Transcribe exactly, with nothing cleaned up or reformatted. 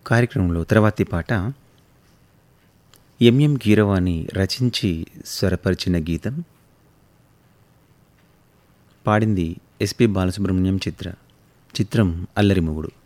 కార్యక్రమంలో తర్వాతి పాట ఎంఎం కీరవాణి రచించి స్వరపరిచిన గీతం. పాడింది ఎస్పి బాలసుబ్రహ్మణ్యం. చిత్ర చిత్రం అల్లరి మొగుడు.